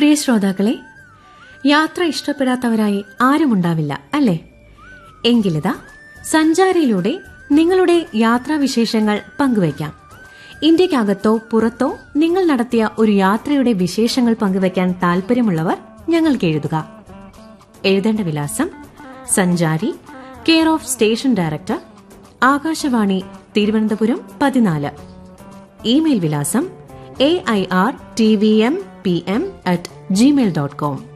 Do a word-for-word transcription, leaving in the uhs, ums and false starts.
പ്രിയ ശ്രോതാക്കളെ, യാത്ര ഇഷ്ടപ്പെടാത്തവരായി ആരുമുണ്ടാവില്ല അല്ലേ? എങ്കിലിതാ സഞ്ചാരിയിലൂടെ നിങ്ങളുടെ യാത്രാവിശേഷങ്ങൾ പങ്കുവയ്ക്കാം. ഇന്ത്യക്കകത്തോ പുറത്തോ നിങ്ങൾ നടത്തിയ ഒരു യാത്രയുടെ വിശേഷങ്ങൾ പങ്കുവയ്ക്കാൻ താൽപര്യമുള്ളവർ ഞങ്ങൾക്ക് എഴുതുക. എഴുതേണ്ട വിലാസം: സഞ്ചാരി, care of station director, Akashvani, Thiruvananthapuram പതിനാല്. ഇമെയിൽ വിലാസം A I R T V M P M at Gmail dot com.